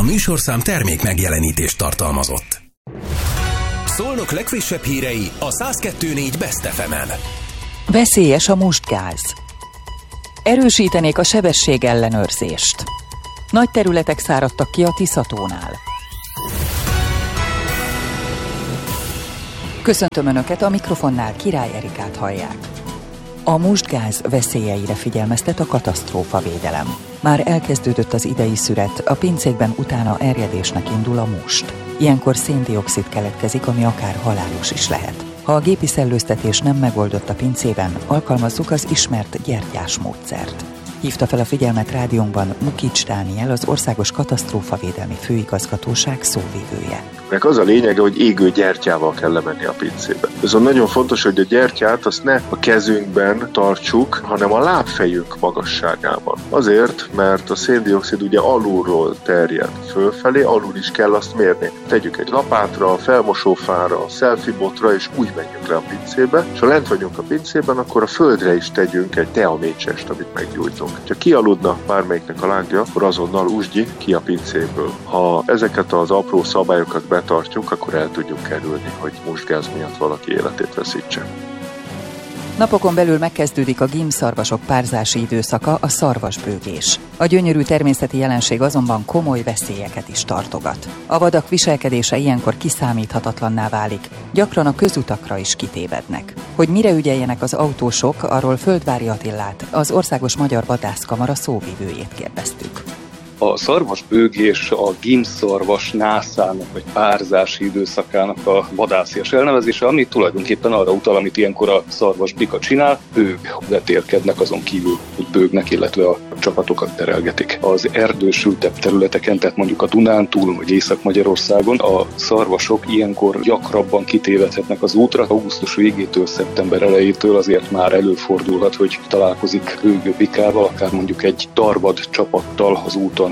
A műsorszám termék megjelenítést tartalmazott. Szolnok legfrissebb hírei a 102.4 Best FM-en. Veszélyes a mustgáz. Erősítenék a sebességellenőrzést. Nagy területek száradtak ki a Tiszatónál. Köszöntöm Önöket, a mikrofonnál Király Erikát hallják. A mustgáz veszélyeire figyelmeztet a katasztrófavédelem. Már elkezdődött az idei szüret, a pincékben utána erjedésnek indul a must. Ilyenkor széndioxid keletkezik, ami akár halálos is lehet. Ha a gépi szellőztetés nem megoldott a pincében, alkalmazzuk az ismert gyertyás módszert. Hívta fel a figyelmet rádiónkban Mukics Dániel, az Országos Katasztrófavédelmi Főigazgatóság szóvivője. Az a lényege, hogy égő gyertyával kell lemenni a pincébe. Viszont nagyon fontos, hogy a gyertyát azt ne a kezünkben tartsuk, hanem a lábfejünk magasságában. Azért, mert a széndioxid ugye alulról terjed fölfelé, alul is kell azt mérni. Tegyük egy lapátra, felmosófára, selfie-botra, és úgy menjünk le a pincébe, és ha lent vagyunk a pincében, akkor a földre is tegyünk egy teamécsest, amit meggyújtunk. Ha kialudna bármelyiknek a lángja, akkor azonnal usgyi ki a pincéből. Ha ezeket az apró szabályokat betartjuk, akkor el tudjuk kerülni, hogy mustgáz miatt valaki életét veszítse. Napokon belül megkezdődik a gímszarvasok párzási időszaka, a szarvasbőgés. A gyönyörű természeti jelenség azonban komoly veszélyeket is tartogat. A vadak viselkedése ilyenkor kiszámíthatatlanná válik, gyakran a közutakra is kitévednek. Hogy mire ügyeljenek az autósok, arról Földvári Attilát, az Országos Magyar Vadászkamara szóvivőjét kérdeztük. A szarvasbőgés a gímszarvas nászának vagy párzási időszakának a vadászias elnevezése, ami tulajdonképpen arra utal, amit ilyenkor a szarvasbika csinál, ők vetélkednek, azon kívül, hogy bőgnek, illetve a csapatokat terelgetik. Az erdősültebb területeken, tehát mondjuk a Dunántúl vagy Észak-Magyarországon a szarvasok ilyenkor gyakrabban kitévedhetnek az útra. Augusztus végétől, szeptember elejétől azért már előfordulhat, hogy találkozik bőgő bikával, akár mondjuk egy darvad csapattal az úton.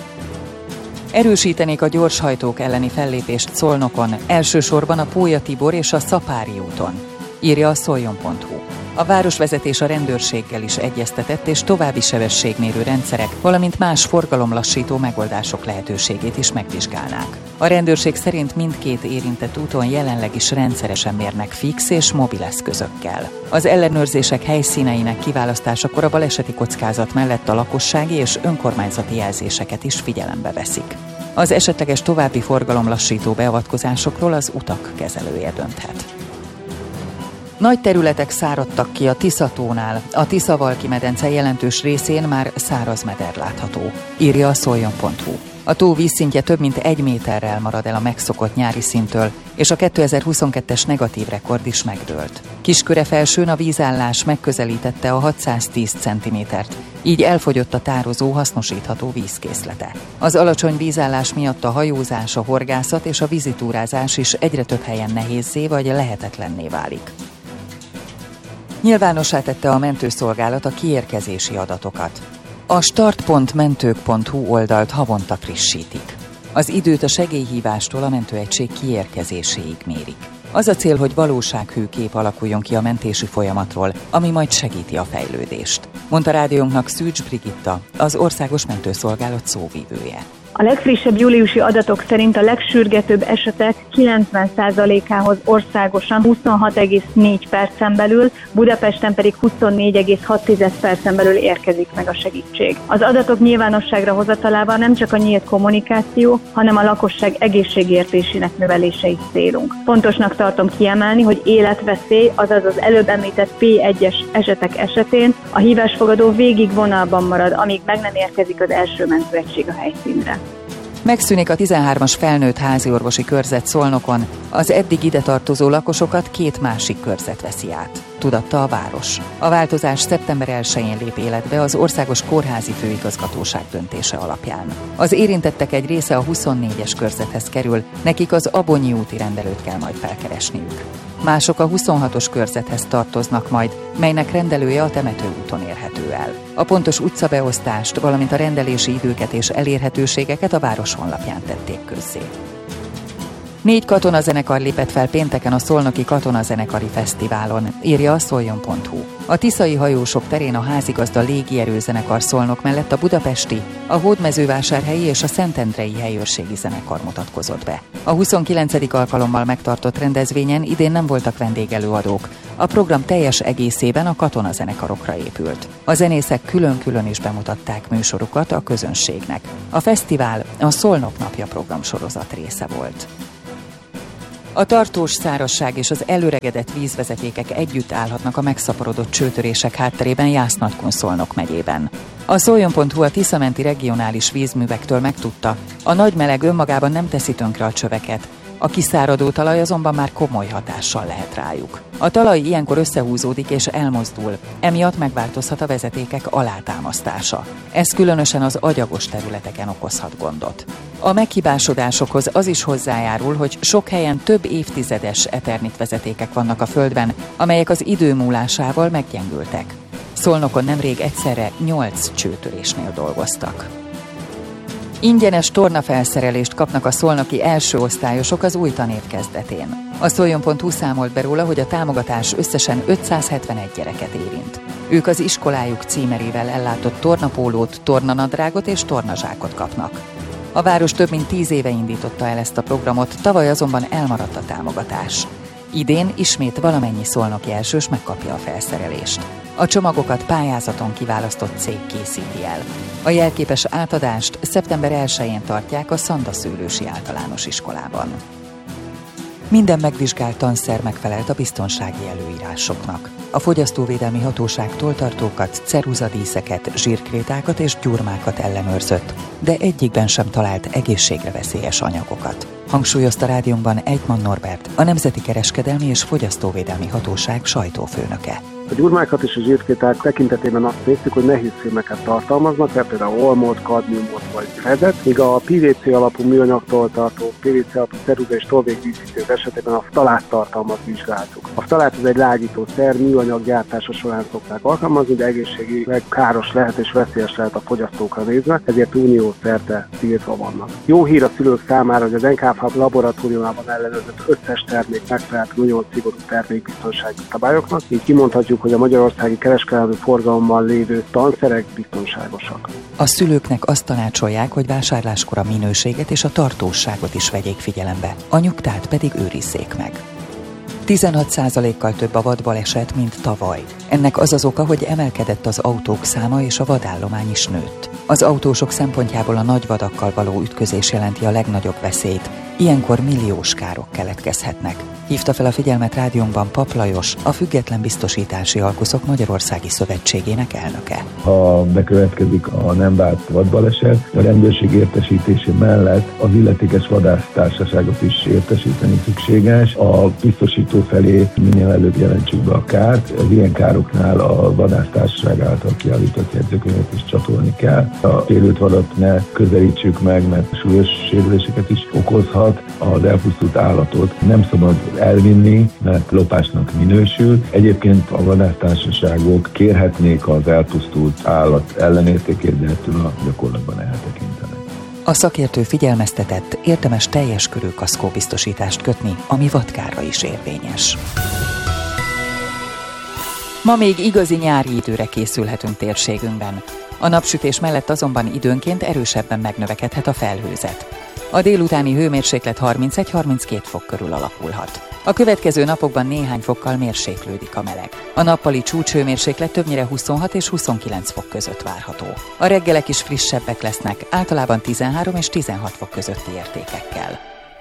Erősítenék a gyorshajtók elleni fellépést Szolnokon, elsősorban a Pólya Tibor és a Szapári úton, írja a szoljon.hu. A városvezetés a rendőrséggel is egyeztetett, és további sebességmérő rendszerek, valamint más forgalomlassító megoldások lehetőségét is megvizsgálnák. A rendőrség szerint mindkét érintett úton jelenleg is rendszeresen mérnek fix és mobil eszközökkel. Az ellenőrzések helyszíneinek kiválasztásakor a baleseti kockázat mellett a lakossági és önkormányzati jelzéseket is figyelembe veszik. Az esetleges további forgalomlassító beavatkozásokról az utak kezelője dönthet. Nagy területek száradtak ki a Tiszatónál, a Tisza-Valki-medence jelentős részén már száraz meder látható, írja a szoljon.hu. A tó vízszintje több mint 1 méterrel marad el a megszokott nyári szinttől, és a 2022-es negatív rekord is megdőlt. Kiskörefelsőn a vízállás megközelítette a 610 cm-t, így elfogyott a tározó hasznosítható vízkészlete. Az alacsony vízállás miatt a hajózás, a horgászat és a vízitúrázás is egyre több helyen nehézzé vagy lehetetlenné válik. Nyilvánossá tette a mentőszolgálat a kiérkezési adatokat. A start.mentők.hu oldalt havonta frissítik. Az időt a segélyhívástól a mentőegység kiérkezéséig mérik. Az a cél, hogy valósághű kép alakuljon ki a mentési folyamatról, ami majd segíti a fejlődést, mondta rádiónknak Szűcs Brigitta, az Országos Mentőszolgálat szóvivője. A legfrissebb júliusi adatok szerint a legsürgetőbb esetek 90%-ához országosan 26,4 percen belül, Budapesten pedig 24,6 percen belül érkezik meg a segítség. Az adatok nyilvánosságra hozatalában nem csak a nyílt kommunikáció, hanem a lakosság egészségértésének növelése is célunk. Fontosnak tartom kiemelni, hogy életveszély, azaz az előbb említett P1-es esetek esetén a hívásfogadó végig vonalban marad, amíg meg nem érkezik az első mentőegység a helyszínre. Megszűnik a 13-as felnőtt háziorvosi körzet Szolnokon, az eddig ide tartozó lakosokat 2 másik körzet veszi át, tudatta a város. A változás szeptember 1-én lép életbe az Országos Kórházi Főigazgatóság döntése alapján. Az érintettek egy része a 24-es körzethez kerül, nekik az Abonyi úti rendelőt kell majd felkeresniük. Mások a 26-os körzethez tartoznak majd, melynek rendelője a Temetőúton érhető el. A pontos utcabeosztást, valamint a rendelési időket és elérhetőségeket a város honlapján tették közzé. 4 katonazenekar lépett fel pénteken a Szolnoki Katonazenekari Fesztiválon, írja a Szoljon.hu. A tiszai hajósok terén a házigazda légierőzenekar Szolnok mellett a budapesti, a hódmezővásárhelyi és a szentendrei helyőrségi zenekar mutatkozott be. A 29. alkalommal megtartott rendezvényen idén nem voltak vendégelőadók. A program teljes egészében a katonazenekarokra épült. A zenészek külön-külön is bemutatták műsorukat a közönségnek. A fesztivál a Szolnok napja programsorozat része volt. A tartós szárazság és az előregedett vízvezetékek együtt állhatnak a megszaporodott csőtörések hátterében Jász-Nagykun Szolnok megyében. A Szoljon.hu a Tiszamenti regionális vízművektől megtudta, a nagy meleg önmagában nem teszi tönkre a csöveket, a kiszáradó talaj azonban már komoly hatással lehet rájuk. A talaj ilyenkor összehúzódik és elmozdul, emiatt megváltozhat a vezetékek alátámasztása. Ez különösen az agyagos területeken okozhat gondot. A meghibásodásokhoz az is hozzájárul, hogy sok helyen több évtizedes Eternit vezetékek vannak a földben, amelyek az idő múlásával meggyengültek. Szolnokon nemrég egyszerre 8 csőtörésnél dolgoztak. Ingyenes tornafelszerelést kapnak a szolnoki első osztályosok az új tanév kezdetén. A Szoljon.hu számolt be róla, hogy a támogatás összesen 571 gyereket érint. Ők az iskolájuk címerével ellátott tornapólót, tornanadrágot és tornazsákot kapnak. A város több mint 10 éve indította el ezt a programot, tavaly azonban elmaradt a támogatás. Idén ismét valamennyi szolnoki elsős megkapja a felszerelést. A csomagokat pályázaton kiválasztott cég készíti el. A jelképes átadást szeptember 1-én tartják a Szandaszőlősi Általános Iskolában. Minden megvizsgált tanszer megfelelt a biztonsági előírásoknak. A Fogyasztóvédelmi Hatóság toltartókat, ceruzadíszeket, zsírkrétákat és gyurmákat ellenőrzött, de egyikben sem talált egészségre veszélyes anyagokat. Hangsúlyozta rádiónkban Egyman Norbert, a Nemzeti Kereskedelmi és Fogyasztóvédelmi Hatóság sajtófőnöke. A gyurmákat és a zsírkréták tekintetében azt néztük, hogy nehéz fémeket tartalmaznak, például olmot, kadmiumot vagy rezet, míg a PVC alapú műanyagtól tartó, PVC alapú ceruza és tolvékdíszítők esetében a ftaláttartalmat vizsgáltuk. A ftalát az egy lágyítószer, műanyag gyártása során szokták alkalmazni, de egészségileg káros lehet és veszélyes lehet a fogyasztókra nézve, ezért unió szerte tiltva vannak. Jó hír a szülők számára, hogy az NKF laboratóriumában ellenőrzött összes termék megfelelt nagyon szigorú termékbiztonsági szabályoknak, így kimondhatjuk, hogy a magyarországi kereskedelmi forgalomban lévő tanszerek biztonságosak. A szülőknek azt tanácsolják, hogy vásárláskor a minőséget és a tartóságot is vegyék figyelembe, a nyugtát pedig őrizzék meg. 16%-kal több a vadbaleset, mint tavaly. Ennek az az oka, hogy emelkedett az autók száma és a vadállomány is nőtt. Az autósok szempontjából a nagy vadakkal való ütközés jelenti a legnagyobb veszélyt. Ilyenkor milliós károk keletkezhetnek. Hívta fel a figyelmet rádiónkban Pap Lajos, a Független Biztosítási Alkuszok Magyarországi Szövetségének elnöke. Ha bekövetkezik a nem várt vadbaleset, a rendőrség értesítése mellett az illetékes vadásztársaságot is értesíteni szükséges. A biztosító felé minél előbb jelentsük be a kárt. Az ilyen károknál a vadásztársaság által kiállított jegyzőkönyvet is csatolni kell. A sérült vadat ne közelítsük meg, mert súlyos sérüléseket is okozhat. Az elpusztult állatot nem szabad elvinni, mert lopásnak minősül. Egyébként a vadásztársaságok kérhetnék az elpusztult állat ellenértékét, de ettől a gyakorlatban eltekintenek. A szakértő figyelmeztetett, érdemes teljes körű kaszkóbiztosítást kötni, ami vadkárra is érvényes. Ma még igazi nyári időre készülhetünk térségünkben. A napsütés mellett azonban időnként erősebben megnövekedhet a felhőzet. A délutáni hőmérséklet 31-32 fok körül alakulhat. A következő napokban néhány fokkal mérséklődik a meleg. A nappali csúcshőmérséklet többnyire 26 és 29 fok között várható. A reggelek is frissebbek lesznek, általában 13 és 16 fok közötti értékekkel.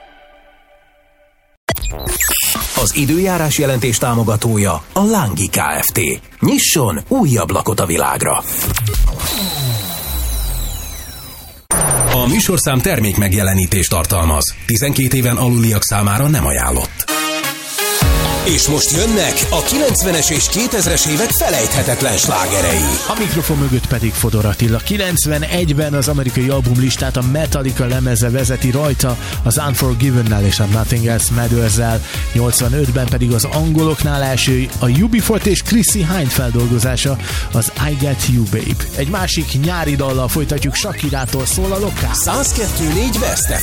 Az időjárás jelentés támogatója a Lángi Kft. Nyisson új ablakot a világra! A műsorszám termék megjelenítést tartalmaz. 12 éven aluliak számára nem ajánlott. És most jönnek a 90-es és 2000-es évek felejthetetlen slágerei. A mikrofon mögött pedig Fodor Attila. 91-ben az amerikai albumlistát a Metallica lemeze vezeti, rajta az Unforgiven-nel és a Nothing Else Matters-zel. 85-ben pedig az angoloknál első a UB40 és Chrissy Hynde feldolgozása, az I Got You Babe. Egy másik nyári dallal folytatjuk, Shakirától szól a lokál. 102.4 Best